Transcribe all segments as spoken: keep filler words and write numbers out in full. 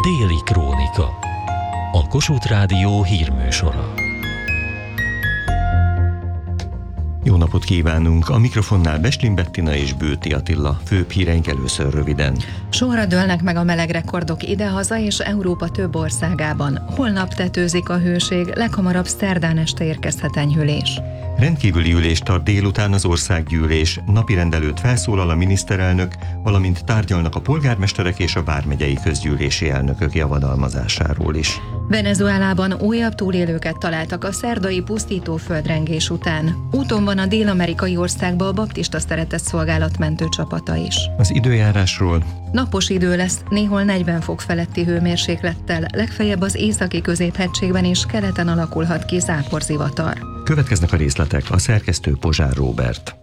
Déli Krónika. A Kossuth Rádió hírműsora. Jó napot kívánunk! A mikrofonnál Beslin Bettina és Bőti Attila. Főbb híreink először röviden. Sorra dőlnek meg a meleg rekordok idehaza és Európa több országában. Holnap tetőzik a hőség, leghamarabb szerdán este érkezhet enyhülés. Rendkívüli ülést tart délután az országgyűlés. Napirend előtt felszólal a miniszterelnök, valamint tárgyalnak a polgármesterek és a vármegyei közgyűlési elnökök javadalmazásáról is. Venezuelában újabb túlélőket találtak a szerdai pusztító földrengés után. Úton van a dél-amerikai országba a baptista szeretetszolgálat mentőcsapata is. Az időjárásról. Napos idő lesz, néhol negyven fok feletti hőmérséklettel, legfeljebb az északi középhegységben és keleten alakulhat ki záporzivatar. Következnek a részletek, a szerkesztő Pozsár Róbert.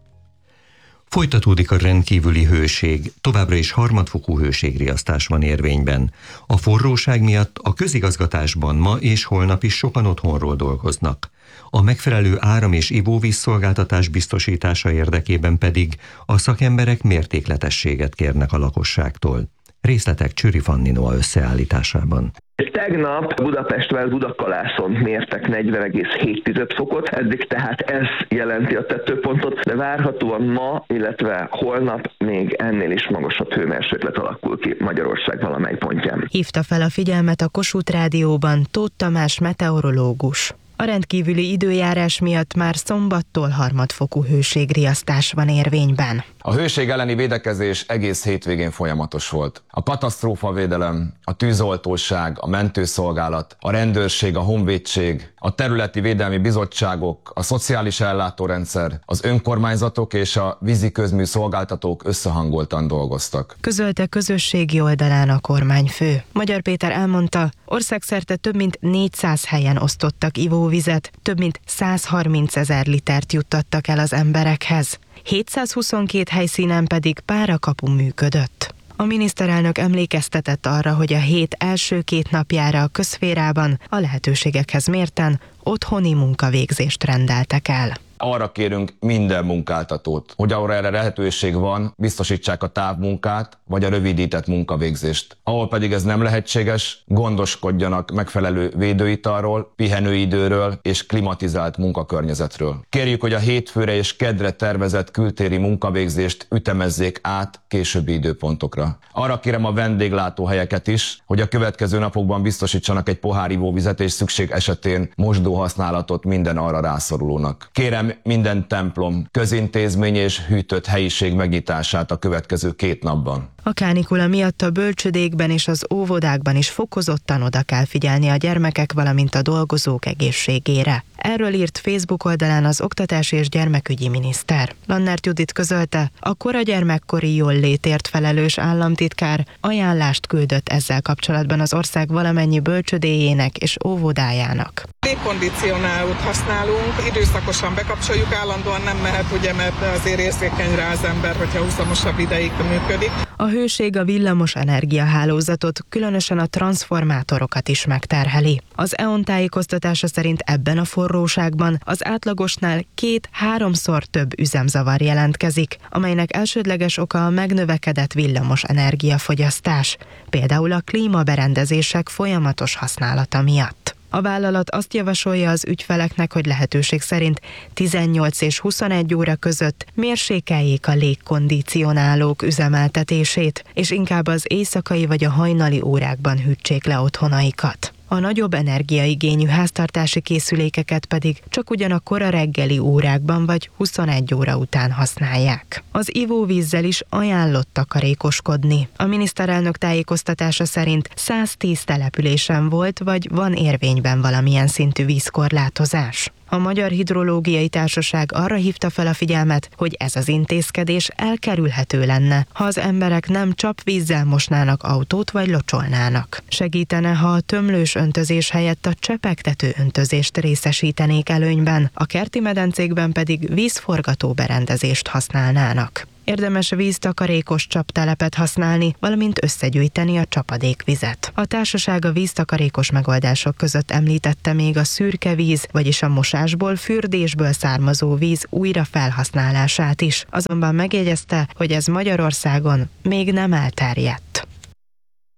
Folytatódik a rendkívüli hőség, továbbra is harmadfokú hőségriasztás van érvényben. A forróság miatt a közigazgatásban ma és holnap is sokan otthonról dolgoznak. A megfelelő áram- és ivóvízszolgáltatás biztosítása érdekében pedig a szakemberek mértékletességet kérnek a lakosságtól. Részletek Csőri Fanninoa összeállításában. Tegnap Budapestvel Budakalászon mértek negyven egész hét fokot, eddig tehát ez jelenti a tetőpontot, de várhatóan ma, illetve holnap még ennél is magasabb hőmérséklet alakul ki Magyarország valamely pontján. Hívta fel a figyelmet a Kossuth Rádióban Tóth Tamás meteorológus. A rendkívüli időjárás miatt már szombattól harmadfokú hőségriasztás van érvényben. A hőség elleni védekezés egész hétvégén folyamatos volt. A katasztrófavédelem, a tűzoltóság, a mentőszolgálat, a rendőrség, a honvédség, a területi védelmi bizottságok, a szociális ellátórendszer, az önkormányzatok és a vízi közmű szolgáltatók összehangoltan dolgoztak. Közölte közösségi oldalán a kormányfő. Magyar Péter elmondta, országszerte több mint négyszáz helyen osztottak ivóvizet, több mint százharmincezer litert juttattak el az emberekhez. hétszázhuszonkettő helyszínen pedig párakapu működött. A miniszterelnök emlékeztetett arra, hogy a hét első két napjára a közszférában a lehetőségekhez mérten otthoni munkavégzést rendeltek el. Arra kérünk minden munkáltatót, hogy ahol erre lehetőség van, biztosítsák a távmunkát vagy a rövidített munkavégzést. Ahol pedig ez nem lehetséges, gondoskodjanak megfelelő védőitalról, pihenőidőről és klimatizált munkakörnyezetről. Kérjük, hogy a hétfőre és kedre tervezett kültéri munkavégzést ütemezzék át későbbi időpontokra. Arra kérem a vendéglátóhelyeket is, hogy a következő napokban biztosítsanak egy pohár ivóvizet és szükség esetén mosdóhasználatot minden arra rászorulónak. Kérem minden templom, közintézmény és hűtött helyiség megnyitását a következő két napban. A kánikula miatt a bölcsödékben és az óvodákban is fokozottan oda kell figyelni a gyermekek, valamint a dolgozók egészségére. Erről írt Facebook oldalán az oktatási és gyermekügyi miniszter. Lannert Judit közölte, a kora gyermekkori jól létért felelős államtitkár ajánlást küldött ezzel kapcsolatban az ország valamennyi bölcsödéjének és óvodájának. Légkondicionálót használunk, időszakosan bekapcsoljuk, állandóan nem mehet, ugye, mert azért érzékeny rá az ember, hogyha húzamosabb ideig működik. A hőség a villamos energiahálózatot, különösen a transzformátorokat is megterheli. Az é o en tájékoztatása szerint ebben a forróságban az átlagosnál két-háromszor több üzemzavar jelentkezik, amelynek elsődleges oka a megnövekedett villamos energiafogyasztás, például a klímaberendezések folyamatos használata miatt. A vállalat azt javasolja az ügyfeleknek, hogy lehetőség szerint tizennyolc és huszonegy óra között mérsékeljék a légkondicionálók üzemeltetését, és inkább az éjszakai vagy a hajnali órákban hűtsék le otthonaikat. A nagyobb energiaigényű háztartási készülékeket pedig csak ugyanakkor a reggeli órákban vagy huszonegy óra után használják. Az ivóvízzel is ajánlott takarékoskodni. A miniszterelnök tájékoztatása szerint száztíz településen volt vagy van érvényben valamilyen szintű vízkorlátozás. A Magyar Hidrológiai Társaság arra hívta fel a figyelmet, hogy ez az intézkedés elkerülhető lenne, ha az emberek nem csapvízzel mosnának autót vagy locsolnának. Segítene, ha a tömlős öntözés helyett a csepegtető öntözést részesítenék előnyben, a kerti medencékben pedig vízforgató berendezést használnának. Érdemes víztakarékos csaptelepet használni, valamint összegyűjteni a csapadékvizet. A társaság a víztakarékos megoldások között említette még a szürke víz, vagyis a mosásból, fürdésből származó víz újra felhasználását is. Azonban megjegyezte, hogy ez Magyarországon még nem elterjedt.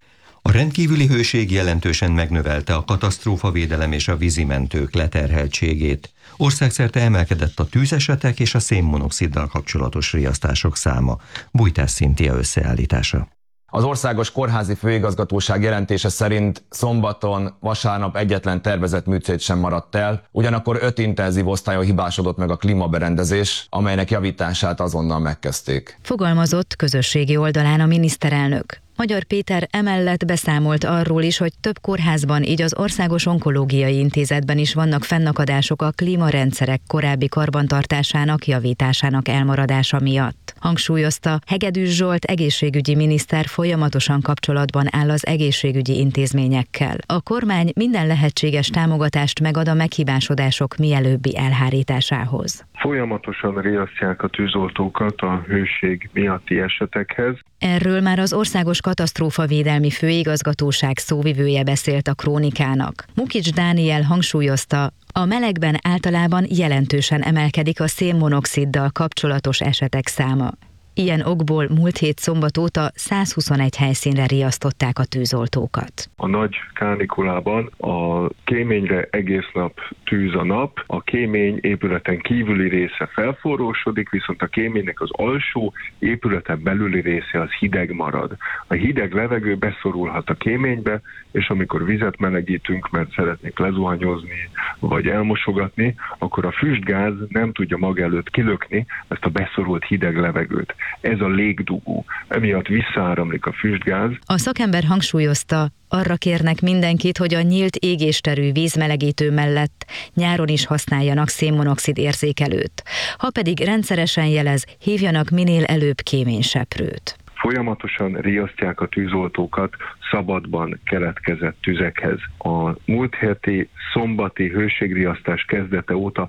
A rendkívüli hőség jelentősen megnövelte a katasztrófavédelem és a vízimentők leterheltségét. Országszerte emelkedett a tűzesetek és a szénmonoxiddal kapcsolatos riasztások száma. Bújtás Szintia összeállítása. Az Országos Kórházi Főigazgatóság jelentése szerint szombaton, vasárnap egyetlen tervezett műtét sem maradt el, ugyanakkor öt intenzív osztályon hibásodott meg a klímaberendezés, amelynek javítását azonnal megkezdték. Fogalmazott közösségi oldalán a miniszterelnök. Magyar Péter emellett beszámolt arról is, hogy több kórházban, így az Országos Onkológiai Intézetben is vannak fennakadások a klímarendszerek korábbi karbantartásának, javításának elmaradása miatt. Hangsúlyozta, Hegedűs Zsolt egészségügyi miniszter folyamatosan kapcsolatban áll az egészségügyi intézményekkel. A kormány minden lehetséges támogatást megad a meghibásodások mielőbbi elhárításához. Folyamatosan riasztják a tűzoltókat a hőség miatti esetekhez. Erről már az Országos Katasztrófavédelmi Főigazgatóság szóvivője beszélt a Krónikának. Mukics Dániel hangsúlyozta, a melegben általában jelentősen emelkedik a szénmonoxiddal kapcsolatos esetek száma. Ilyen okból múlt hét szombat óta százhuszonegy helyszínre riasztották a tűzoltókat. A nagy kánikulában a kéményre egész nap tűz a nap, a kémény épületen kívüli része felforrósodik, viszont a kéménynek az alsó épületen belüli része az hideg marad. A hideg levegő beszorulhat a kéménybe, és amikor vizet melegítünk, mert szeretnék lezuhanyozni vagy elmosogatni, akkor a füstgáz nem tudja maga előtt kilökni ezt a beszorult hideg levegőt. Ez a légdugó. Emiatt visszaáramlik a füstgáz. A szakember hangsúlyozta, arra kérnek mindenkit, hogy a nyílt égésterű vízmelegítő mellett nyáron is használjanak szénmonoxid érzékelőt. Ha pedig rendszeresen jelez, hívjanak minél előbb kéményseprőt. Folyamatosan riasztják a tűzoltókat szabadban keletkezett tüzekhez. A múlt heti szombati hőségriasztás kezdete óta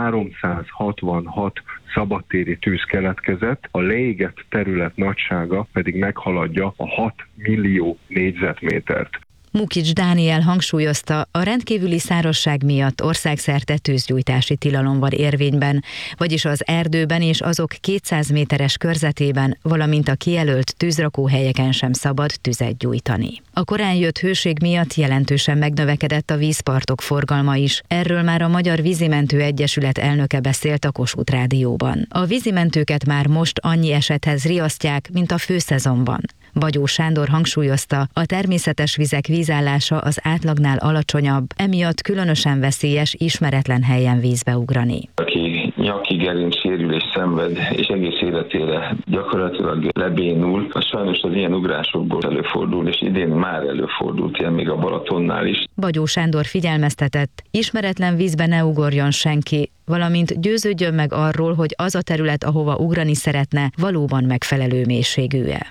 háromszázhatvanhat szabadtéri tűz keletkezett, a leégett terület nagysága pedig meghaladja a hat millió négyzetmétert. Mukics Dániel hangsúlyozta, a rendkívüli szárazság miatt országszerte tűzgyújtási tilalom van érvényben, vagyis az erdőben és azok kétszáz méteres körzetében, valamint a kijelölt tűzrakóhelyeken sem szabad tüzet gyújtani. A korán jött hőség miatt jelentősen megnövekedett a vízpartok forgalma is. Erről már a Magyar Vízimentő Egyesület elnöke beszélt a Kossuth Rádióban. A vízimentőket már most annyi esethez riasztják, mint a főszezonban. Bagyó Sándor hangsúlyozta, a természetes vizek vízállása az átlagnál alacsonyabb, emiatt különösen veszélyes ismeretlen helyen vízbe ugrani. Aki nyaki gerinc sérülés szenved, és egész életére gyakorlatilag lebénul, az sajnos az ilyen ugrásokból előfordul, és idén már előfordult ilyen még a Balatonnál is. Bagyó Sándor figyelmeztetett, ismeretlen vízbe ne ugorjon senki, valamint győződjön meg arról, hogy az a terület, ahova ugrani szeretne, valóban megfelelő mélységű-e.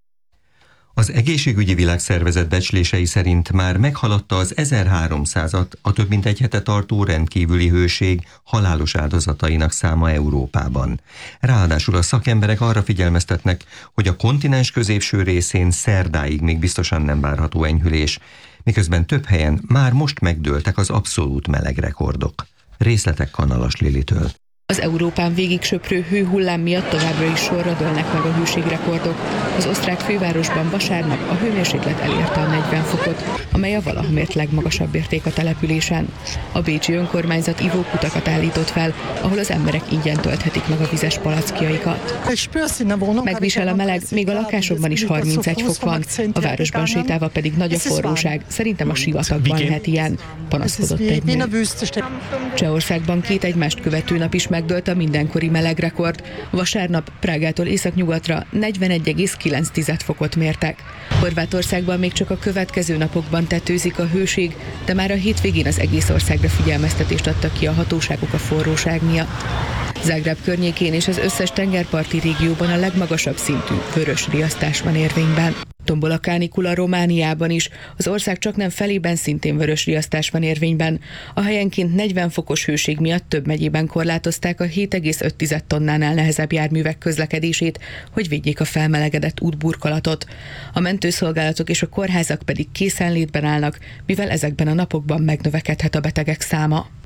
Az Egészségügyi Világszervezet becslései szerint már meghaladta az ezerháromszázat a több mint egy hete tartó rendkívüli hőség halálos áldozatainak száma Európában. Ráadásul a szakemberek arra figyelmeztetnek, hogy a kontinens középső részén szerdáig még biztosan nem várható enyhülés, miközben több helyen már most megdőltek az abszolút melegrekordok. Részletek Kanalas Lilitől. Az Európán végig söprő hőhullám miatt továbbra is sorra dőlnek meg a hőségrekordok. Az osztrák fővárosban vasárnap a hőmérséklet elérte a negyven fokot, amely a valaha mért legmagasabb érték a településen. A bécsi önkormányzat ivókutakat állított fel, ahol az emberek ingyen tölthetik meg a vizes palackjaikat. Megvisel a meleg, még a lakásokban is harmincegy fok van, a városban sétálva pedig nagy a forróság, szerintem a sivatagban lehet ilyen, panaszkodott egy nő. Csehországban két egymást követő nap is megdőlt a mindenkori melegrekord. Vasárnap Prágától északnyugatra negyvenegy egész kilenc fokot mértek. Horvátországban még csak a következő napokban tetőzik a hőség, de már a hétvégén az egész országra figyelmeztetést adtak ki a hatóságok a forróság miatt. Zágráb környékén és az összes tengerparti régióban a legmagasabb szintű vörös riasztás van érvényben. Tombol a kánikula Romániában is, az ország csaknem felében szintén vörös riasztás van érvényben. A helyenként negyven fokos hőség miatt több megyében korlátozták a hét egész öt tonnánál nehezebb járművek közlekedését, hogy védjék a felmelegedett útburkolatot. A mentőszolgálatok és a kórházak pedig készenlétben állnak, mivel ezekben a napokban megnövekedhet a betegek száma.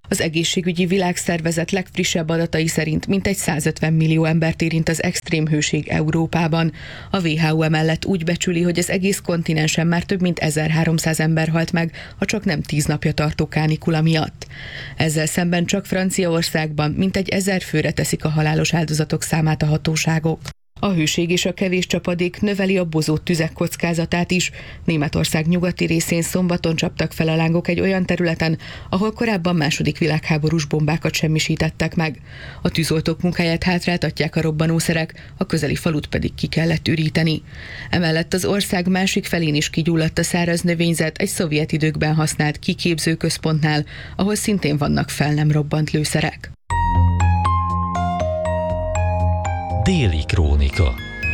Az egészségügyi világszervezet legfrissebb adatai szerint mintegy százötven millió embert érint az extrém hőség Európában. A dupla vé há ó emellett úgy becsüli, hogy az egész kontinensen már több mint ezerháromszáz ember halt meg a csak nem tíz napja tartó kánikula miatt. Ezzel szemben csak Franciaországban mintegy ezer főre teszik a halálos áldozatok számát a hatóságok. A hőség és a kevés csapadék növeli a bozót tüzek kockázatát is. Németország nyugati részén szombaton csaptak fel a lángok egy olyan területen, ahol korábban második világháborús bombákat semmisítettek meg. A tűzoltók munkáját hátráltatják a robbanószerek, a közeli falut pedig ki kellett üríteni. Emellett az ország másik felén is kigyulladt a száraz növényzet egy szovjet időkben használt kiképzőközpontnál, ahol szintén vannak fel nem robbant lőszerek. Déli krónika.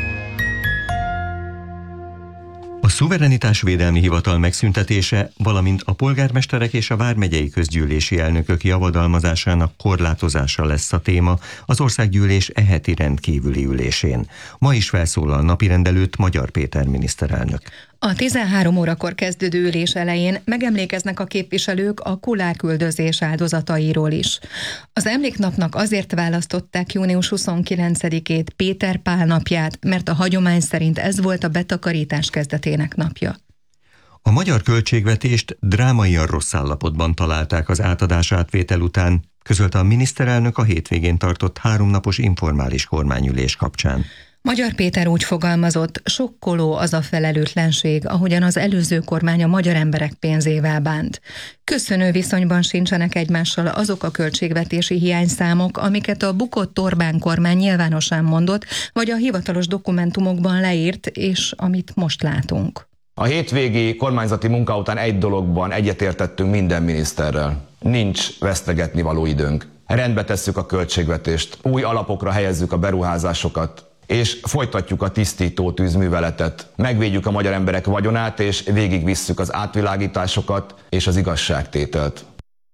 A szuverenitásvédelmi hivatal megszüntetése, valamint a polgármesterek és a vármegyei közgyűlési elnökök javadalmazásának korlátozása lesz a téma az országgyűlés e heti rendkívüli ülésén. Ma is felszólal napirend előtt Magyar Péter miniszterelnök. A tizenhárom órakor kezdődő ülés elején megemlékeznek a képviselők a kulák-üldözés áldozatairól is. Az emléknapnak azért választották június huszonkilencedikét, Péter Pál napját, mert a hagyomány szerint ez volt a betakarítás kezdetének napja. A magyar költségvetést drámaian rossz állapotban találták az átadás átvétel után, közölte a miniszterelnök a hétvégén tartott háromnapos informális kormányülés kapcsán. Magyar Péter úgy fogalmazott, sokkoló az a felelőtlenség, ahogyan az előző kormány a magyar emberek pénzével bánt. Köszönő viszonyban sincsenek egymással azok a költségvetési hiányszámok, amiket a bukott Orbán kormány nyilvánosan mondott, vagy a hivatalos dokumentumokban leírt, és amit most látunk. A hétvégi kormányzati munka után egy dologban egyetértettünk minden miniszterrel. Nincs vesztegetni való időnk. Rendbe tesszük a költségvetést, új alapokra helyezzük a beruházásokat, és folytatjuk a tisztító tűzműveletet. Megvédjük a magyar emberek vagyonát, és végigvisszük az átvilágításokat és az igazságtételt.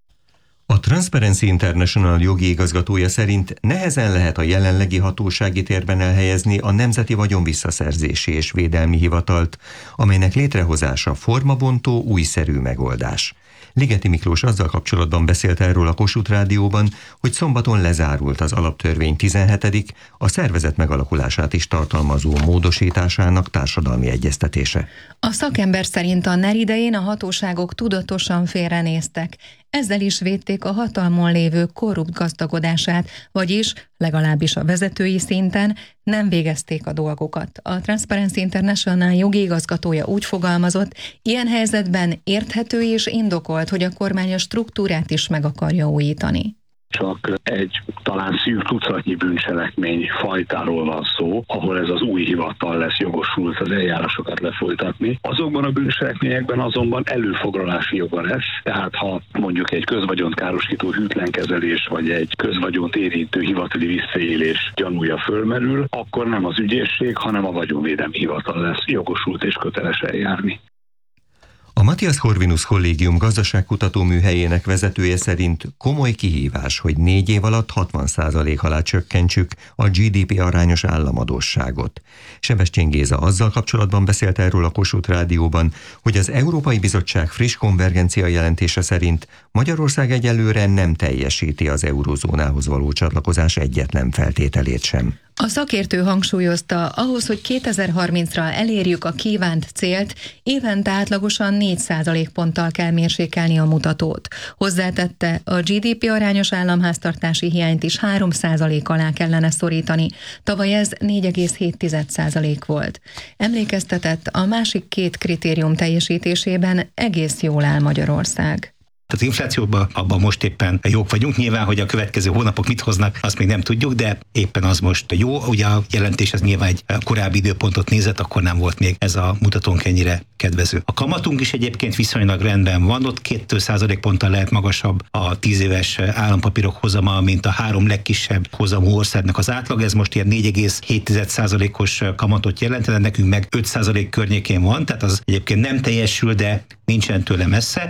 A Transparency International jogi igazgatója szerint nehezen lehet a jelenlegi hatósági térben elhelyezni a Nemzeti Vagyonvisszaszerzési és Védelmi Hivatalt, amelynek létrehozása formabontó, újszerű megoldás. Ligeti Miklós azzal kapcsolatban beszélt erről a Kossuth Rádióban, hogy szombaton lezárult az alaptörvény tizenhetedik a szervezet megalakulását is tartalmazó módosításának társadalmi egyeztetése. A szakember szerint a NER idején a hatóságok tudatosan félrenéztek. Ezzel is védték a hatalmon lévő korrupt gazdagodását, vagyis legalábbis a vezetői szinten nem végezték a dolgokat. A Transparency International jogi igazgatója úgy fogalmazott, ilyen helyzetben érthető és indokolt, hogy a kormány a struktúrát is meg akarja újítani. Csak egy talán szűk tucatnyi bűncselekmény fajtáról van szó, ahol ez az új hivatal lesz jogosult az eljárásokat lefolytatni. Azokban a bűncselekményekben azonban előfoglalási joga lesz, tehát ha mondjuk egy közvagyont károsító hűtlenkezelés vagy egy közvagyont érintő hivatali visszaélés gyanúja fölmerül, akkor nem az ügyészség, hanem a vagyonvédelmi hivatal lesz jogosult és köteles eljárni. A Matthias Corvinus Kollégium gazdaságkutató műhelyének vezetője szerint komoly kihívás, hogy négy év alatt hatvan százalék alá csökkentsük a gé dé pé arányos államadósságot. Sebestyén Géza azzal kapcsolatban beszélt erről a Kossuth Rádióban, hogy az Európai Bizottság friss konvergencia jelentése szerint Magyarország egyelőre nem teljesíti az eurózónához való csatlakozás egyetlen feltételét sem. A szakértő hangsúlyozta, ahhoz, hogy kétezer-harmincra elérjük a kívánt célt, évente átlagosan négy százalékponttal kell mérsékelni a mutatót. Hozzátette, a gé dé pé arányos államháztartási hiányt is három százalék alá kellene szorítani. Tavaly ez négy egész hét százalék volt. Emlékeztetett, a másik két kritérium teljesítésében egész jól áll Magyarország. Az inflációban abban most éppen jók vagyunk. Nyilván, hogy a következő hónapok mit hoznak, azt még nem tudjuk, de éppen az most jó. Ugye a jelentés az nyilván egy korábbi időpontot nézett, akkor nem volt még ez a mutatónk ennyire kedvező. A kamatunk is egyébként viszonylag rendben van, ott két százalékponttal lehet magasabb a tíz éves állampapírok hozama, mint a három legkisebb hozamú országnak az átlag. Ez most ilyen négy egész hét százalékos kamatot jelent, nekünk meg öt százalék környékén van, tehát az egyébként nem teljesül, de nincsen tőle messze.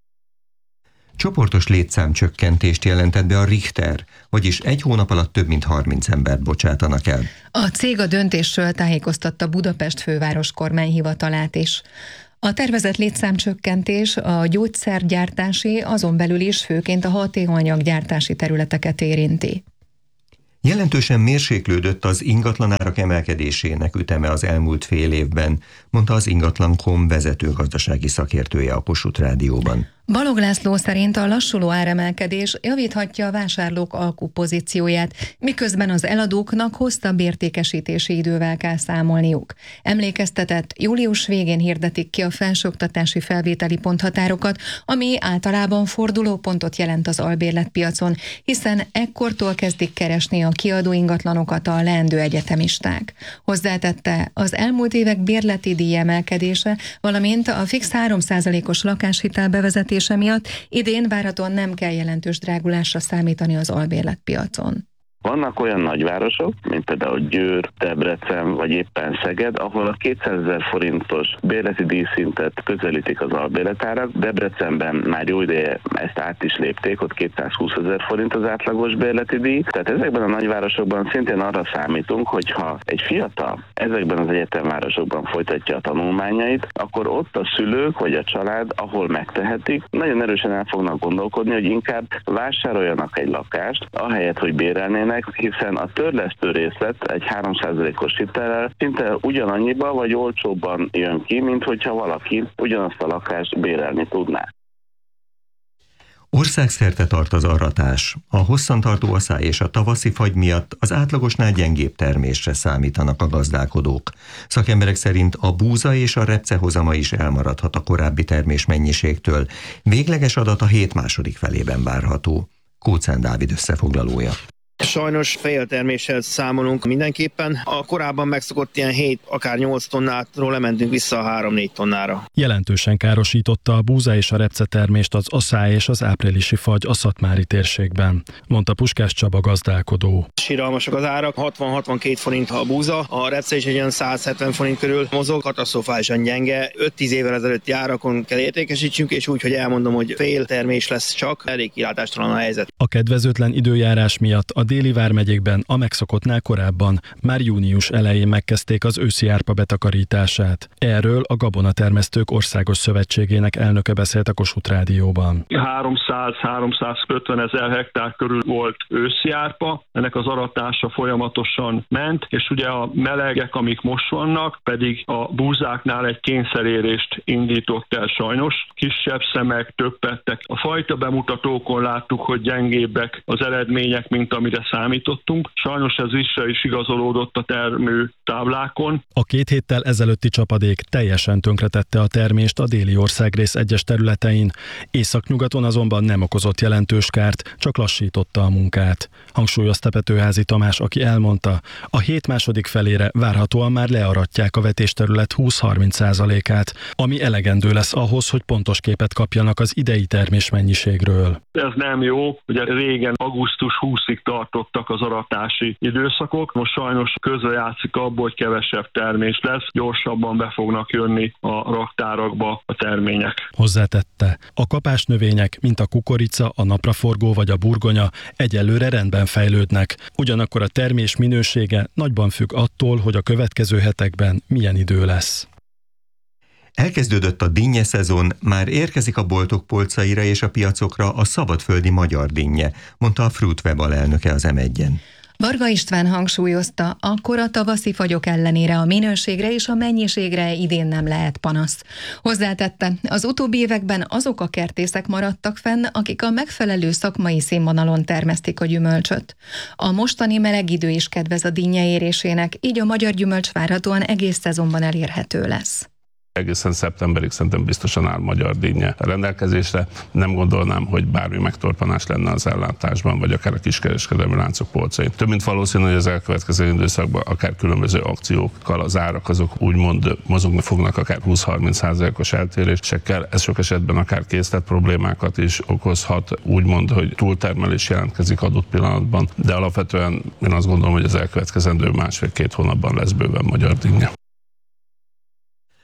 Csoportos létszámcsökkentést jelentett be a Richter, vagyis egy hónap alatt több mint harminc embert bocsátanak el. A cég a döntésről tájékoztatta Budapest főváros kormányhivatalát is. A tervezett létszámcsökkentés a gyógyszergyártási, azon belül is főként a hatékonyanyaggyártási területeket érinti. Jelentősen mérséklődött az ingatlanárak emelkedésének üteme az elmúlt fél évben, mondta az ingatlan pont com vezető gazdasági szakértője a Kossuth Rádióban. Balog László szerint a lassuló áremelkedés javíthatja a vásárlók alkupozícióját, miközben az eladóknak hosszabb értékesítési idővel kell számolniuk. Emlékeztetett, július végén hirdetik ki a felsőoktatási felvételi ponthatárokat, ami általában fordulópontot jelent az albérletpiacon, hiszen ekkortól kezdik keresni a kiadó ingatlanokat a leendő egyetemisták. Hozzátette, az elmúlt évek bérleti díj emelkedése, valamint a fix három százalékos lakáshitel bevezetése miatt idén várhatóan nem kell jelentős drágulásra számítani az albérletpiacon. Vannak olyan nagyvárosok, mint például Győr, Debrecen vagy éppen Szeged, ahol a kétszázezer forintos bérleti díjszintet közelítik az albérletárak. Debrecenben már jó ideje ezt át is lépték, ott kétszázhúszezer forint az átlagos bérleti díj. Tehát ezekben a nagyvárosokban szintén arra számítunk, hogyha egy fiatal ezekben az egyetemvárosokban folytatja a tanulmányait, akkor ott a szülők vagy a család, ahol megtehetik, nagyon erősen el fognak gondolkodni, hogy inkább vásároljanak egy lakást, ahelyett, hogy bérelnének, hiszen a törlesztő részlet egy három százalékos hitellel szinte ugyanannyiba vagy olcsóbban jön ki, mint hogyha valaki ugyanazt a lakást bérelni tudná. Országszerte tart az aratás. A hosszantartó aszály és a tavaszi fagy miatt az átlagosnál gyengébb termésre számítanak a gazdálkodók. Szakemberek szerint a búza és a repce hozama is elmaradhat a korábbi termés mennyiségtől. Végleges adat a hét második felében várható. Kóczán Dávid összefoglalója. Sajnos félterméssel számolunk mindenképpen. A korábban megszokott ilyen hét, akár nyolc tonnátról lementünk vissza a három-négy tonnára. Jelentősen károsította a búza és a repce termést az aszály és az áprilisi fagy a szatmári térségben, mondta Puskás Csaba gazdálkodó. Siralmasak az árak, hatvan-hatvankét forint a búza, a repce is egy olyan száz hetven forint körül mozog, katasztrofálisan gyenge. öt-tíz évvel ezelőtti árakon kell értékesítsünk, és úgy, hogy elmondom, hogy fél termés lesz csak, elég kilátástalan a helyzet. A kedvezőtlen időjárás miatt a déli vármegyékben a megszokottnál korábban, már június elején megkezdték az őszi árpa betakarítását. Erről a Gabonatermesztők Országos Szövetségének elnöke beszélt a Kossuth Rádióban. háromszáz-háromszázötven ezer hektár körül volt őszi árpa, ennek az aratása folyamatosan ment, és ugye a melegek, amik most vannak, pedig a búzáknál egy kényszerérést indított el sajnos. Kisebb szemek, többettek. A fajta bemutatókon láttuk, hogy gyengébbek az eredmények, mint amire számítottunk. Sajnos ez vissza is igazolódott a termő táblákon. A két héttel ezelőtti csapadék teljesen tönkretette a termést a déli országrész egyes területein. Északnyugaton azonban nem okozott jelentős kárt, csak lassította a munkát. Hangsúlyozta Petőházy Tamás, aki elmondta, a hét második felére várhatóan már learatják a vetésterület húsz-harminc százalékát, ami elegendő lesz ahhoz, hogy pontos képet kapjanak az idei termésmennyiségről. Ez nem jó, ugye régen augusztus huszadikig tartottak az aratási időszakok, most sajnos közrejátszik abból, hogy kevesebb termés lesz, gyorsabban be fognak jönni a raktárakba a termények. Hozzátette, a kapás növények, mint a kukorica, a napraforgó vagy a burgonya egyelőre rendben fejlődnek. Ugyanakkor a termés minősége nagyban függ attól, hogy a következő hetekben milyen idő lesz. Elkezdődött a dinnye szezon, már érkezik a boltok polcaira és a piacokra a szabadföldi magyar dinnye, mondta a Fruitweb alelnöke az em egyen. Varga István hangsúlyozta, akkor a tavaszi fagyok ellenére a minőségre és a mennyiségre idén nem lehet panasz. Hozzátette, az utóbbi években azok a kertészek maradtak fenn, akik a megfelelő szakmai színvonalon termesztik a gyümölcsöt. A mostani meleg idő is kedvez a dinnye érésének, így a magyar gyümölcs várhatóan egész szezonban elérhető lesz. Egészen szeptemberig szerintem biztosan áll magyar dinnye rendelkezésre. Nem gondolnám, hogy bármi megtorpanás lenne az ellátásban, vagy akár a kiskereskedelmi láncok polcain. Több mint valószínű, hogy az elkövetkező időszakban akár különböző akciókkal az árak azok úgymond mozogni fognak, akár húsz-harminc százalékos eltérésekkel. Ez sok esetben akár készlet problémákat is okozhat, úgymond, hogy túltermelés jelentkezik adott pillanatban, de alapvetően én azt gondolom, hogy az elkövetkezendő másfél-két hónapban lesz bőven magyar dinnye.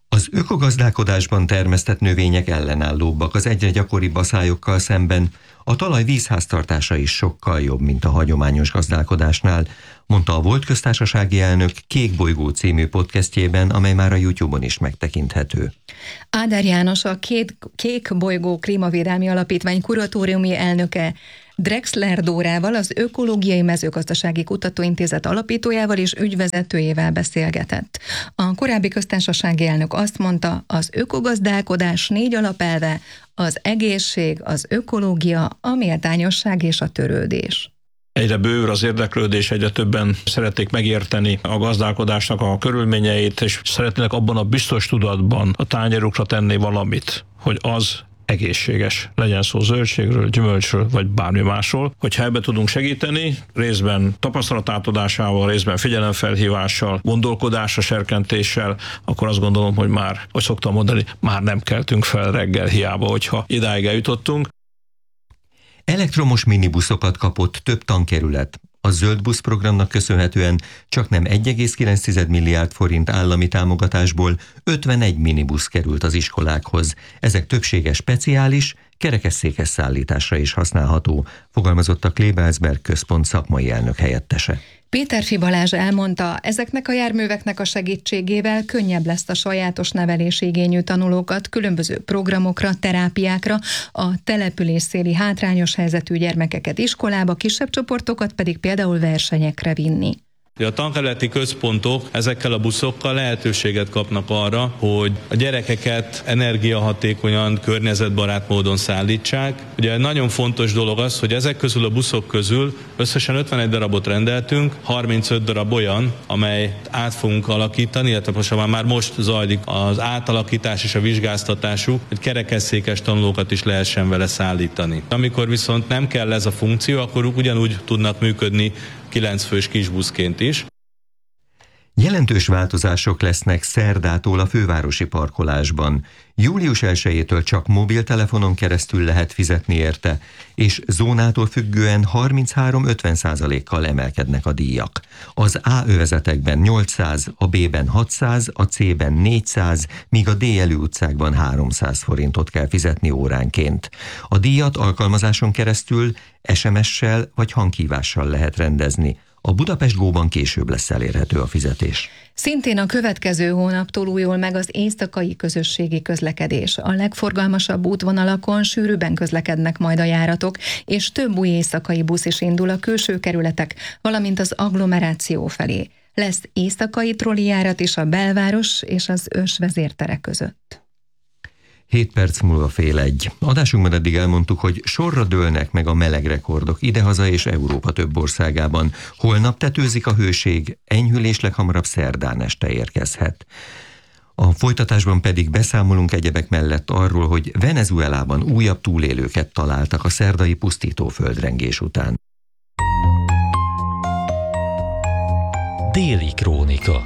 Az ökogazdálkodásban termesztett növények ellenállóbbak az egyre gyakoribb aszályokkal szemben, a talaj vízháztartása is sokkal jobb, mint a hagyományos gazdálkodásnál, mondta a volt köztársasági elnök Kék bolygó című podcastjében, amely már a YouTube-on is megtekinthető. Ádár János, a Két, Kék bolygó klímavédelmi alapítvány kuratóriumi elnöke Drexler Dórával, az Ökológiai Mezőgazdasági Kutatóintézet alapítójával és ügyvezetőjével beszélgetett. A korábbi köztársasági elnök azt mondta, az ökogazdálkodás négy alapelve: az egészség, az ökológia, a méltányosság és a törődés. Egyre bővül az érdeklődés, egyre többen szeretnék megérteni a gazdálkodásnak a körülményeit, és szeretnének abban a biztos tudatban a tányérukra tenni valamit, hogy az egészséges, legyen szó zöldségről, gyümölcsről, vagy bármi másról. Hogyha ebbe tudunk segíteni, részben tapasztalatátadásával, részben figyelemfelhívással, gondolkodásra serkentéssel, akkor azt gondolom, hogy már, hogy szoktam mondani, már nem keltünk fel reggel hiába, hogyha idáig eljutottunk. Elektromos minibuszokat kapott több tankerület. A Zöld Busz programnak köszönhetően csaknem egy egész kilenc milliárd forint állami támogatásból ötvenegy minibusz került az iskolákhoz. Ezek többsége speciális, kerekesszékes szállításra is használható, fogalmazott a Kleebelsberg központ szakmai elnök helyettese. Péterfi Balázs elmondta, ezeknek a járműveknek a segítségével könnyebb lesz a sajátos nevelési igényű tanulókat különböző programokra, terápiákra, a településszéli hátrányos helyzetű gyermekeket iskolába, kisebb csoportokat pedig például versenyekre vinni. A tankerületi központok ezekkel a buszokkal lehetőséget kapnak arra, hogy a gyerekeket energiahatékonyan, környezetbarát módon szállítsák. Ugye nagyon fontos dolog az, hogy ezek közül a buszok közül összesen ötvenegy darabot rendeltünk, harmincöt darab olyan, amely át fogunk alakítani, illetve most már most zajlik az átalakítás és a vizsgáztatásuk, hogy kerekesszékes tanulókat is lehessen vele szállítani. Amikor viszont nem kell ez a funkció, akkor ugyanúgy tudnak működni kilenc fős kisbuszként is. Jelentős változások lesznek szerdától a fővárosi parkolásban. július elsejétől csak mobiltelefonon keresztül lehet fizetni érte, és zónától függően harminchárom-ötven százalékkal emelkednek a díjak. Az A övezetekben nyolcszáz, a B-ben hatszáz, a C-ben négyszáz, míg a D elő utcákban háromszáz forintot kell fizetni óránként. A díjat alkalmazáson keresztül es em es-sel vagy hanghívással lehet rendezni. A Budapest Go-ban később lesz elérhető a fizetés. Szintén a következő hónaptól újul meg az éjszakai közösségi közlekedés. A legforgalmasabb útvonalakon sűrűbben közlekednek majd a járatok, és több új éjszakai busz is indul a külső kerületek, valamint az agglomeráció felé. Lesz éjszakai trollijárat is a belváros és az ős vezértere között. hét perc múlva fél egy. Adásunkban eddig elmondtuk, hogy sorra dőlnek meg a meleg rekordok idehaza és Európa több országában. Holnap tetőzik a hőség, enyhülés leghamarabb szerdán este érkezhet. A folytatásban pedig beszámolunk egyebek mellett arról, hogy Venezuelában újabb túlélőket találtak a szerdai pusztító földrengés után. Déli krónika.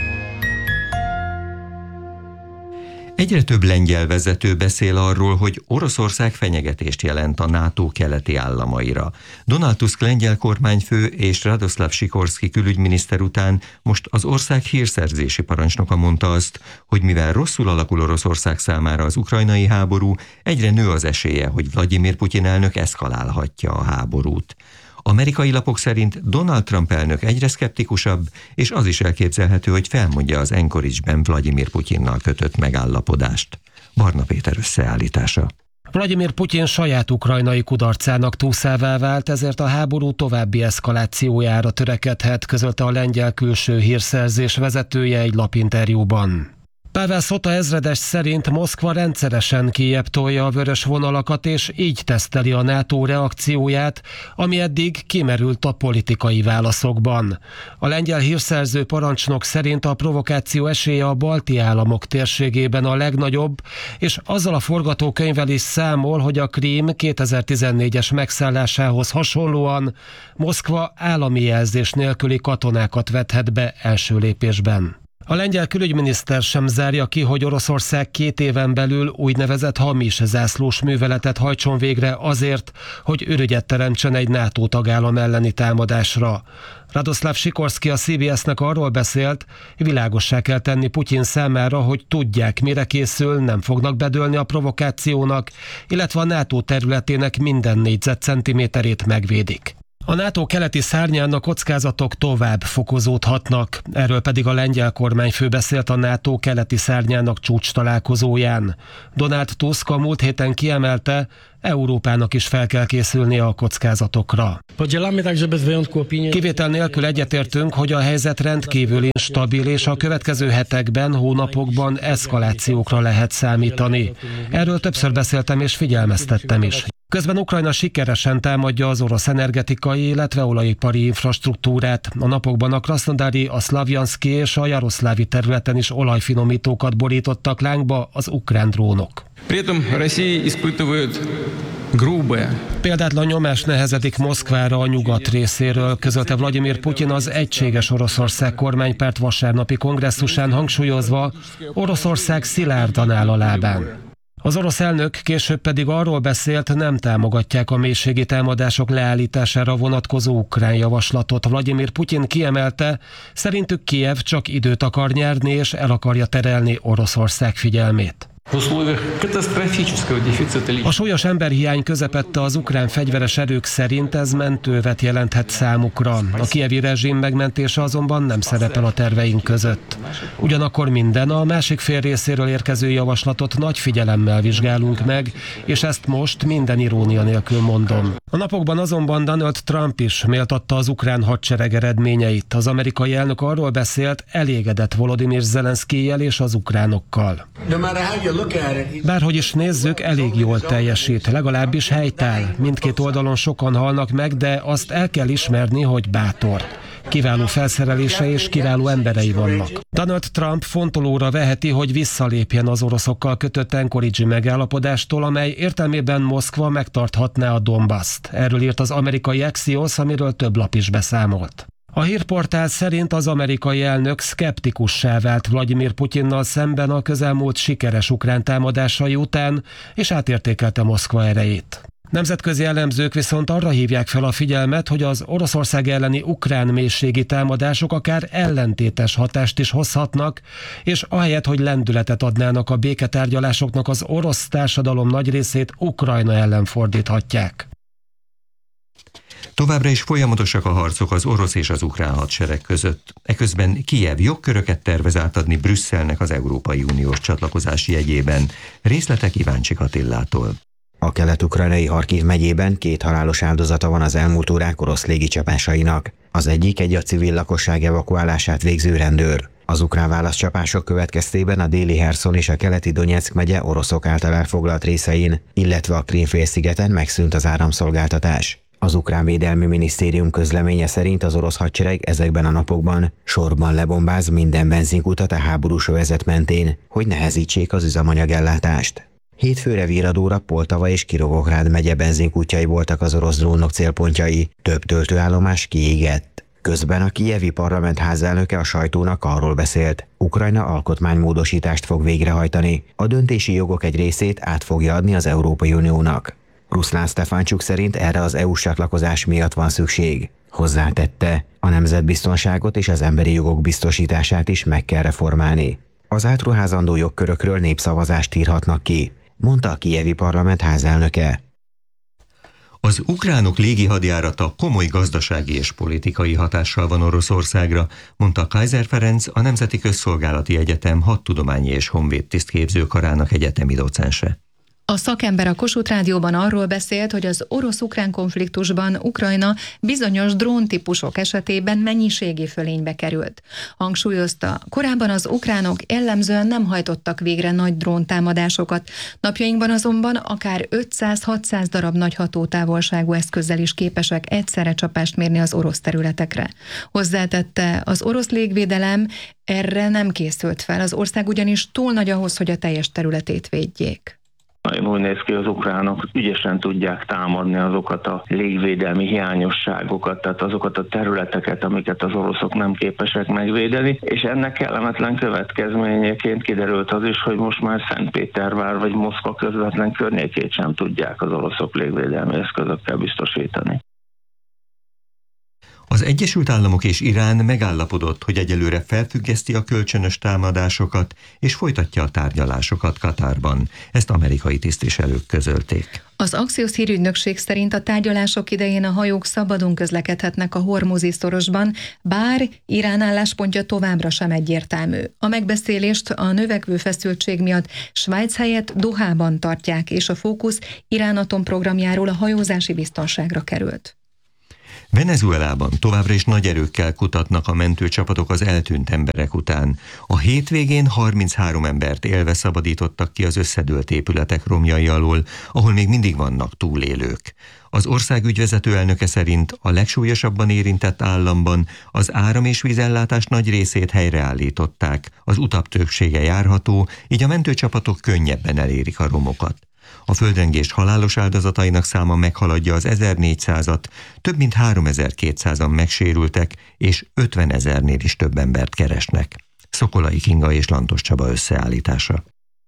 Egyre több lengyel vezető beszél arról, hogy Oroszország fenyegetést jelent a NATO keleti államaira. Donald Tusk lengyel kormányfő és Radoslav Sikorski külügyminiszter után most az ország hírszerzési parancsnoka mondta azt, hogy mivel rosszul alakul Oroszország számára az ukrajnai háború, egyre nő az esélye, hogy Vladimir Putyin elnök eszkalálhatja a háborút. Amerikai lapok szerint Donald Trump elnök egyre szkeptikusabb, és az is elképzelhető, hogy felmondja az Anchorage-ben Vladimir Putyinnal kötött megállapodást. Barna Péter összeállítása. Vladimir Putyin saját ukrajnai kudarcának túszává vált, ezért a háború további eszkalációjára törekedhet, közölte a lengyel külső hírszerzés vezetője egy lapinterjúban. Pavel Szota ezredes szerint Moszkva rendszeresen kijjebb tolja a vörös vonalakat, és így teszteli a NATO reakcióját, ami eddig kimerült a politikai válaszokban. A lengyel hírszerző parancsnok szerint a provokáció esélye a balti államok térségében a legnagyobb, és azzal a forgatókönyvvel is számol, hogy a Krím kétezer-tizennégyes megszállásához hasonlóan Moszkva állami jelzés nélküli katonákat vethet be első lépésben. A lengyel külügyminiszter sem zárja ki, hogy Oroszország két éven belül úgynevezett hamis zászlós műveletet hajtson végre azért, hogy ürügyet teremtsen egy NATO tagállam elleni támadásra. Radoszláv Sikorszki a cé bé es-nek arról beszélt, világossá kell tenni Putyin számára, hogy tudják, mire készül, nem fognak bedőlni a provokációnak, illetve a NATO területének minden négyzetcentiméterét megvédik. A NATO keleti szárnyán a kockázatok tovább fokozódhatnak, erről pedig a lengyel kormányfő beszélt a NATO keleti szárnyának csúcs találkozóján. Donald Tusk a múlt héten kiemelte, Európának is fel kell készülnie a kockázatokra. Kivétel nélkül egyetértünk, hogy a helyzet rendkívül instabil, és a következő hetekben, hónapokban eszkalációkra lehet számítani. Erről többször beszéltem és figyelmeztettem is. Közben Ukrajna sikeresen támadja az orosz energetikai, illetve olajipari infrastruktúrát. A napokban a Krasznodari, a Szlavjanszki és a Jaroszlávi területen is olajfinomítókat borítottak lángba az ukrán drónok. Példátlan nyomás nehezedik Moszkvára a nyugat részéről, közölte Vladimir Putyin az Egységes Oroszország kormánypárt vasárnapi kongresszusán, hangsúlyozva, Oroszország szilárdan áll a lábán. Az orosz elnök később pedig arról beszélt, nem támogatják a mélységi támadások leállítására vonatkozó ukrán javaslatot. Vladimir Putyin kiemelte, szerintük Kijev csak időt akar nyerni és el akarja terelni Oroszország figyelmét. A súlyos emberhiány közepette az ukrán fegyveres erők szerint ez mentővet jelenthet számukra. A kijevi rezsim megmentése azonban nem szerepel a terveink között. Ugyanakkor minden a másik fél részéről érkező javaslatot nagy figyelemmel vizsgálunk meg, és ezt most minden irónia nélkül mondom. A napokban azonban Donald Trump is méltatta az ukrán hadsereg eredményeit. Az amerikai elnök arról beszélt, elégedett Volodymyr Zelenszkijjel és az ukránokkal. Bárhogy is nézzük, elég jól teljesít, legalábbis helytáll. Mindkét oldalon sokan halnak meg, de azt el kell ismerni, hogy bátor. Kiváló felszerelése és kiváló emberei vannak. Donald Trump fontolóra veheti, hogy visszalépjen az oroszokkal kötött Anchorage-i megállapodástól, amely értelmében Moszkva megtarthatná a Donbaszt. Erről írt az amerikai Axios, amiről több lap is beszámolt. A hírportál szerint az amerikai elnök szkeptikussá vált Vladimir Putyinnal szemben a közelmúlt sikeres ukrán támadásai után, és átértékelte Moszkva erejét. Nemzetközi elemzők viszont arra hívják fel a figyelmet, hogy az Oroszország elleni ukrán mélységi támadások akár ellentétes hatást is hozhatnak, és ahelyett, hogy lendületet adnának a béketárgyalásoknak, az orosz társadalom nagy részét Ukrajna ellen fordíthatják. Továbbra is folyamatosak a harcok az orosz és az ukrán hadsereg között. Eközben Kijev jogköröket tervez átadni Brüsszelnek az Európai Uniós csatlakozás jegyében. Részletek Iváncsik Attillától. A kelet-ukrajnai Harkiv megyében két halálos áldozata van az elmúlt órák orosz légicsapásainak. Az egyik egy a civil lakosság evakuálását végző rendőr. Az ukrán válaszcsapások következtében a déli Herszon és a keleti Donyeck megye oroszok által elfoglalt részein, illetve a Krím-félszigeten megszűnt az áramszolgáltatás. Az ukrán védelmi minisztérium közleménye szerint az orosz hadsereg ezekben a napokban sorban lebombáz minden benzinkutat a háborús övezet mentén, hogy nehezítsék az üzemanyagellátást. Hétfőre Víradóra, Poltava és Kirovográd megye benzinkútjai voltak az orosz drónok célpontjai, több töltőállomás kiégett. Közben a kijevi parlament házelnöke a sajtónak arról beszélt, Ukrajna alkotmánymódosítást fog végrehajtani, a döntési jogok egy részét át fogja adni az Európai Uniónak. Ruszlán Stefáncsuk szerint erre az é u-s csatlakozás miatt van szükség. Hozzátette, a nemzetbiztonságot és az emberi jogok biztosítását is meg kell reformálni. Az átruházandó jogkörökről népszavazást írhatnak ki, mondta a kijevi parlament házelnöke. Az ukránok légihadjárata komoly gazdasági és politikai hatással van Oroszországra, mondta Kaiser Ferenc, a Nemzeti Közszolgálati Egyetem hadtudományi és honvéd tisztképző karának egyetemi docense. A szakember a Kossuth Rádióban arról beszélt, hogy az orosz-ukrán konfliktusban Ukrajna bizonyos dróntípusok esetében mennyiségi fölénybe került. Hangsúlyozta, korábban az ukránok jellemzően nem hajtottak végre nagy dróntámadásokat, napjainkban azonban akár ötszáz-hatszáz darab nagy hatótávolságú eszközzel is képesek egyszerre csapást mérni az orosz területekre. Hozzátette, az orosz légvédelem erre nem készült fel, az ország ugyanis túl nagy ahhoz, hogy a teljes területét védjék. Nagyon úgy néz ki, az ukránok ügyesen tudják támadni azokat a légvédelmi hiányosságokat, tehát azokat a területeket, amiket az oroszok nem képesek megvédeni, és ennek kellemetlen következményeként kiderült az is, hogy most már Szentpétervár vagy Moszkva közvetlen környékét sem tudják az oroszok légvédelmi eszközökkel biztosítani. Az Egyesült Államok és Irán megállapodott, hogy egyelőre felfüggeszti a kölcsönös támadásokat és folytatja a tárgyalásokat Katarban. Ezt amerikai tisztviselők közölték. Az Axios hírügynökség szerint a tárgyalások idején a hajók szabadon közlekedhetnek a Hormuzi szorosban, bár Irán álláspontja továbbra sem egyértelmű. A megbeszélést a növekvő feszültség miatt Svájc helyett Dohában tartják, és a fókusz Irán atomprogramjáról a hajózási biztonságra került. Venezuelában továbbra is nagy erőkkel kutatnak a mentőcsapatok az eltűnt emberek után. A hétvégén harminchárom embert élve szabadítottak ki az összedőlt épületek romjai alól, ahol még mindig vannak túlélők. Az ország ügyvezető elnöke szerint a legsúlyosabban érintett államban az áram- és vízellátás nagy részét helyreállították, az utak többsége járható, így a mentőcsapatok könnyebben elérik a romokat. A földrengés halálos áldozatainak száma meghaladja az ezernégyszázat, több mint háromezer-kétszázan megsérültek, és ötvenezernél is több embert keresnek. Szokolai Kinga és Lantos Csaba összeállítása.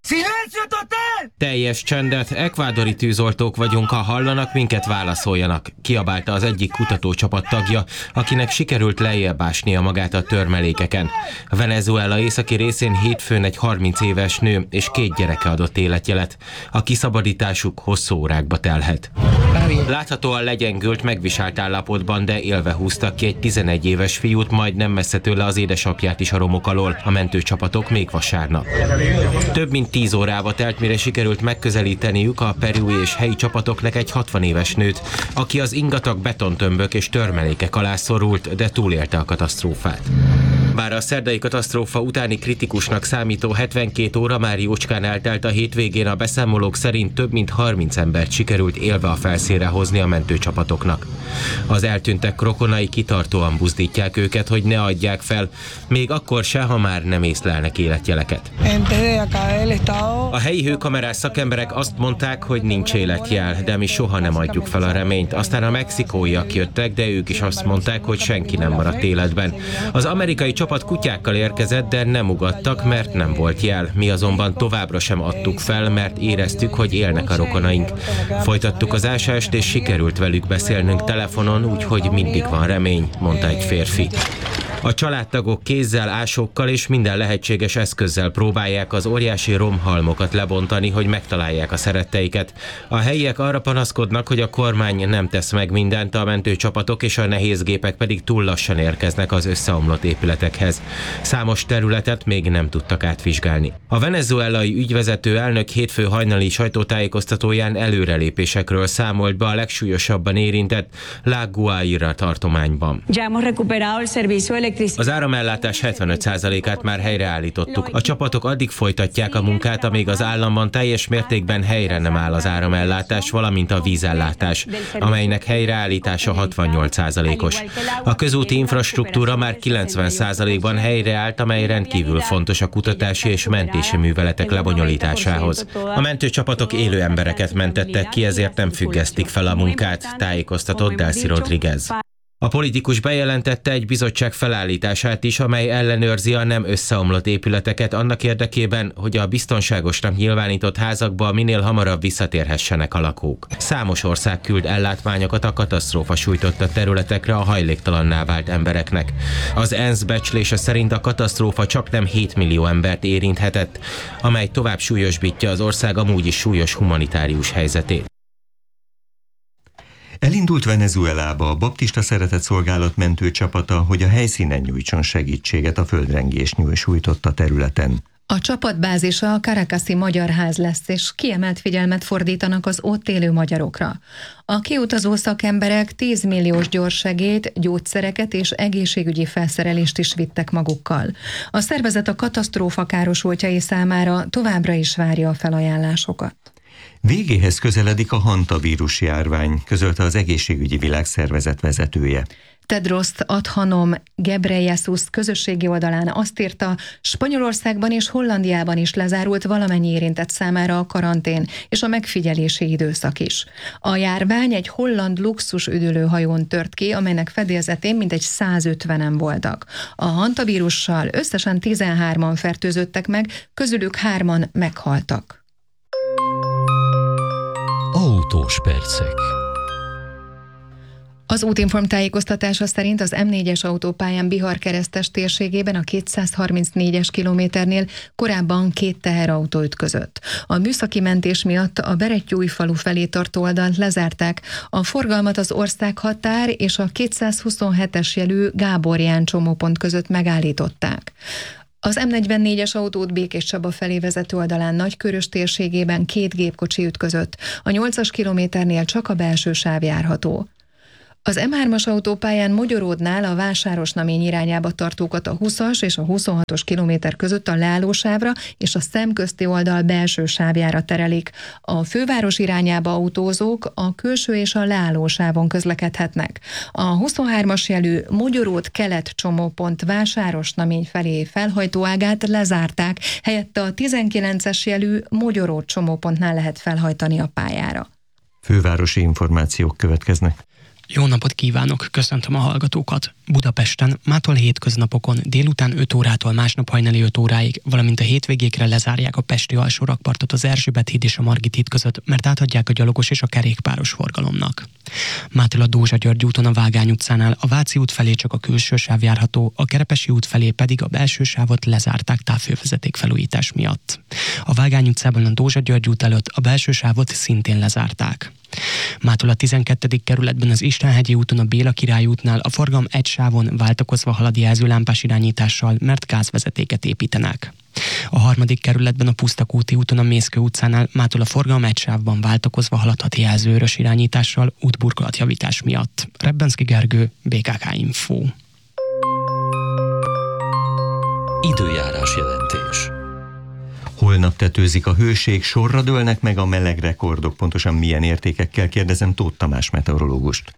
Teljes csendet, ekvádori tűzoltók vagyunk, ha hallanak, minket válaszoljanak, kiabálta az egyik kutatócsapat tagja, akinek sikerült lejjebb ásnia magát a törmelékeken. Venezuela északi részén hétfőn egy harminc éves nő és két gyereke adott életjelet. A kiszabadításuk hosszú órákba telhet. Láthatóan legyengült, megviselt állapotban, de élve húztak ki egy tizenegy éves fiút, majd nem messze tőle az édesapját is a romok alól, a mentőcsapatok még vasárnap. Több mint tíz órába telt, mire sikerült megközelíteniük a perui és helyi csapatoknak egy hatvan éves nőt, aki az ingatag betontömbök és törmelékek alá szorult, de túlélte a katasztrófát. Bár a szerdai katasztrófa utáni kritikusnak számító hetvenkét óra már jócskán eltelt, a hétvégén a beszámolók szerint több mint harminc embert sikerült élve a felszínre hozni a mentőcsapatoknak. Az eltűntek rokonai kitartóan buzdítják őket, hogy ne adják fel, még akkor se, ha már nem észlelnek életjeleket. A helyi hőkamerás szakemberek azt mondták, hogy nincs életjel, de mi soha nem adjuk fel a reményt. Aztán a mexikóiak jöttek, de ők is azt mondták, hogy senki nem maradt életben. Az amerikai csapat kutyákkal érkezett, de nem ugattak, mert nem volt jel. Mi azonban továbbra sem adtuk fel, mert éreztük, hogy élnek a rokonaink. Folytattuk az ásást, és sikerült velük beszélnünk telefonon, úgyhogy mindig van remény, mondta egy férfi. A családtagok kézzel, ásókkal és minden lehetséges eszközzel próbálják az óriási romhalmokat lebontani, hogy megtalálják a szeretteiket. A helyiek arra panaszkodnak, hogy a kormány nem tesz meg mindent, a mentőcsapatok és a nehézgépek pedig túl lassan érkeznek az összeomlott épületekhez. Számos területet még nem tudtak átvizsgálni. A venezuelai ügyvezető elnök hétfő hajnali sajtótájékoztatóján előrelépésekről számolt be a legsúlyosabban érintett La Guaira tartományban. Az áramellátás hetvenöt százalékát már helyreállítottuk. A csapatok addig folytatják a munkát, amíg az államban teljes mértékben helyre nem áll az áramellátás, valamint a vízellátás, amelynek helyreállítása hatvannyolc százalékos. A közúti infrastruktúra már kilencven százalékban helyreállt, amely rendkívül fontos a kutatási és mentési műveletek lebonyolításához. A mentőcsapatok élő embereket mentettek ki, ezért nem függesztik fel a munkát, tájékoztatott Delcy Rodriguez. A politikus bejelentette egy bizottság felállítását is, amely ellenőrzi a nem összeomlott épületeket annak érdekében, hogy a biztonságosnak nyilvánított házakba minél hamarabb visszatérhessenek a lakók. Számos ország küld ellátmányokat a katasztrófa sújtotta területekre a hajléktalanná vált embereknek. Az ENSZ becslése szerint a katasztrófa csaknem hét millió embert érinthetett, amely tovább súlyosbítja az ország amúgy is súlyos humanitárius helyzetét. Elindult Venezuelába a Baptista Szeretetszolgálat mentőcsapata, hogy a helyszínen nyújtson segítséget a földrengés sújtotta területen. A csapatbázisa a Caracasi Magyar Ház lesz, és kiemelt figyelmet fordítanak az ott élő magyarokra. A kiutazó szakemberek tíz milliós gyorssegélyt, gyógyszereket és egészségügyi felszerelést is vittek magukkal. A szervezet a katasztrófa károsultjai számára továbbra is várja a felajánlásokat. Végéhez közeledik a hantavírus járvány, közölte az Egészségügyi Világszervezet vezetője. Tedros Adhanom Ghebreyesus közösségi oldalán azt írta, Spanyolországban és Hollandiában is lezárult valamennyi érintett számára a karantén és a megfigyelési időszak is. A járvány egy holland luxus üdülőhajón tört ki, amelynek fedélzetén mintegy százötvenen voltak. A hantavírussal összesen tizenhárman fertőzöttek meg, közülük hárman meghaltak. Autós percek. Az Útinform tájékoztatása szerint az em négyes autópályán Bihar-Keresztes térségében a kétszázharmincnégyes kilométernél korábban két teherautó ütközött. A műszaki mentés miatt a Berettyújfalu felé tartó oldalt lezárták, a forgalmat az országhatár és a kétszázhuszonhetes jelű Gábor-Ján csomópont között megállították. Az em negyvennégyes autót Békés Csaba felé vezető oldalán Nagykörös térségében két gépkocsi ütközött, a nyolcas kilométernél csak a belső sáv járható. Az em hármas autópályán Mogyoródnál a Vásárosnamény irányába tartókat a húszas és a huszonhatos kilométer között a leállósávra és a szemközti oldal belső sávjára terelik. A főváros irányába autózók a külső és a leállósávon közlekedhetnek. A huszonhármas jelű Mogyoród kelet csomópont Vásárosnamény felé felhajtóágát lezárták, helyette a tizenkilences jelű Mogyoród csomópontnál lehet felhajtani a pályára. Fővárosi információk következnek. Jó napot kívánok, köszöntöm a hallgatókat! Budapesten mától hétköznapokon délután öt órától másnap hajnali öt óráig, valamint a hétvégékre lezárják a pesti alsó rakpartot az Erzsébet híd és a Margit híd között, mert átadják a gyalogos és a kerékpáros forgalomnak. Mától a Dózsa-György úton a Vágány utcánál a Váci út felé csak a külső sáv járható, a Kerepesi út felé pedig a belső sávot lezárták távhővezeték felújítás miatt. A Vágány utcában a Dózsa-György út előtt a belső sávot szintén lezárták. Mától a tizenkettedik kerületben az Istenhegyi úton a Béla Király útnál a forgalom egy sávon váltakozva halad jelzőlámpás irányítással, mert gázvezetéket építenek. A harmadik kerületben a Pusztakúti úton a Mészkő utcánál mától a forgalom egy sávban váltakozva haladhat jelzőörös irányítással útburkolatjavítás miatt. Rebbenszky Gergő, bé ká ká Info. Időjárás jelentés. Holnap tetőzik a hőség, sorra dőlnek meg a meleg rekordok. Pontosan milyen értékekkel, kérdezem Tóth Tamás meteorológust.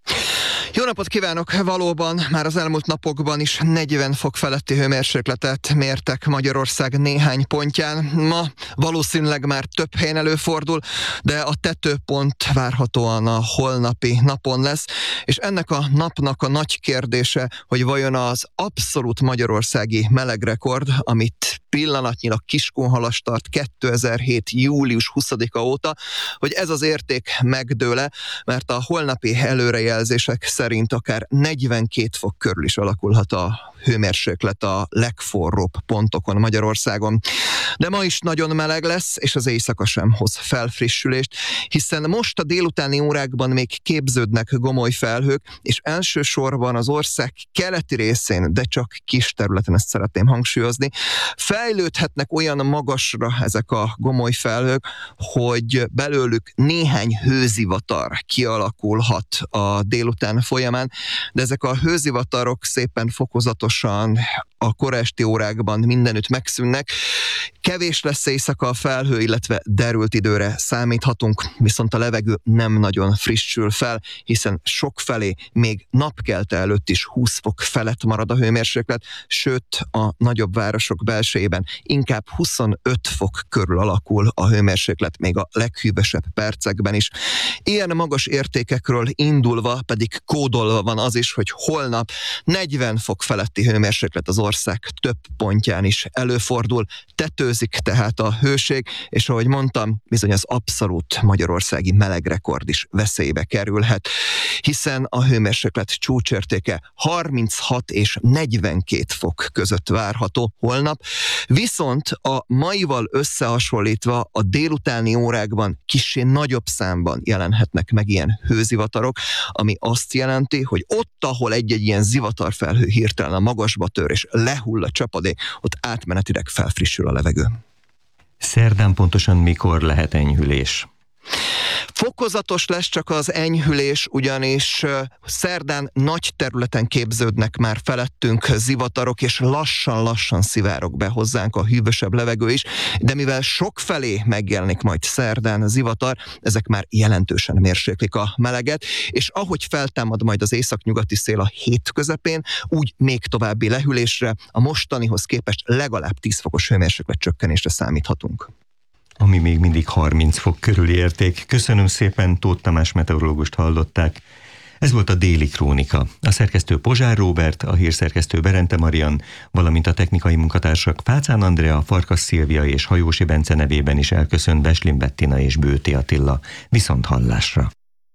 Jó napot kívánok! Valóban már az elmúlt napokban is negyven fok feletti hőmérsékletet mértek Magyarország néhány pontján. Ma valószínűleg már több helyen előfordul, de a tetőpont várhatóan a holnapi napon lesz, és ennek a napnak a nagy kérdése, hogy vajon az abszolút magyarországi melegrekord, amit pillanatnyilag Kiskunhalas tart kétezer-hét. július huszadika óta, hogy ez az érték megdől-e, mert a holnapi előrejelzések szerint akár negyvenkét fok körül is alakulhat a hőmérséklet a legforróbb pontokon Magyarországon. De ma is nagyon meleg lesz, és az éjszaka sem hoz felfrissülést, hiszen most a délutáni órákban még képződnek gomoly felhők, és elsősorban az ország keleti részén, de csak kis területen, ezt szeretném hangsúlyozni, fejlődhetnek olyan magasra ezek a gomoly felhők, hogy belőlük néhány hőzivatar kialakulhat a délután folyamán, de ezek a hőzivatarok szépen fokozatosan a kora esti órákban mindenütt megszűnnek. Kevés lesz éjszaka a felhő, illetve derült időre számíthatunk, viszont a levegő nem nagyon frissül fel, hiszen sokfelé még napkelte előtt is húsz fok felett marad a hőmérséklet, sőt a nagyobb városok belsejében inkább huszonöt fok körül alakul a hőmérséklet, még a leghűvösebb percekben is. Ilyen magas értékekről indulva pedig kódolva van az is, hogy holnap negyven fok feletti hőmérséklet az ország több pontján is előfordul, tetőzik tehát a hőség, és ahogy mondtam, bizony az abszolút magyarországi melegrekord is veszélybe kerülhet, hiszen a hőmérséklet csúcsértéke harminchat és negyvenkét fok között várható holnap, viszont a maival összehasonlítva a délutáni órákban kissé nagyobb számban jelenhetnek meg ilyen hőzivatarok, ami azt jelenti, hogy ott, ahol egy-egy ilyen zivatarfelhő hirtelen a magasba tör és lehull a csapadék, ott átmenetileg felfrissül a levegő. Szerdán pontosan mikor lehet enyhülés? Fokozatos lesz csak az enyhülés, ugyanis szerdán nagy területen képződnek már felettünk zivatarok, és lassan-lassan szivárog be hozzánk a hűvösebb levegő is, de mivel sokfelé megjelenik majd szerdán a zivatar, ezek már jelentősen mérséklik a meleget, és ahogy feltámad majd az északnyugati szél a hét közepén, úgy még további lehűlésre, a mostanihoz képest legalább tíz fokos hőmérséklet csökkenésre számíthatunk. Ami még mindig harminc fok körüli érték. Köszönöm szépen, Tóth Tamás meteorológust hallották. Ez volt a Déli Krónika. A szerkesztő Pozsár Róbert, a hírszerkesztő Berente Marian, valamint a technikai munkatársak Pácán Andrea, Farkas Szilvia és Hajósi Bence nevében is elköszön Veslin Bettina és Bőti Attila. Viszont hallásra!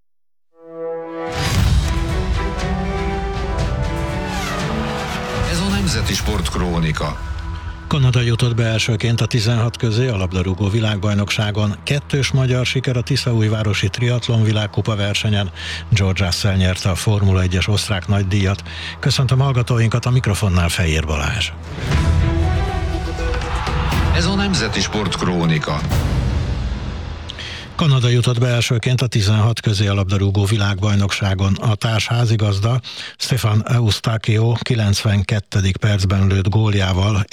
Ez a Nemzeti Sport Krónika. Kanada jutott be elsőként a tizenhat közé a labdarúgó világbajnokságon. Kettős magyar siker a Tiszaújvárosi triatlon világkupa versenyen. George Russell nyerte a Formula egyes osztrák nagydíjat. Köszöntöm hallgatóinkat, a mikrofonnál Fejér Balázs. Ez a Nemzeti Sport Krónika. Kanada jutott be elsőként a tizenhat közé a labdarúgó világbajnokságon. A társ házigazda Stefan Eustáquio kilencvenkettedik percben lőtt góljával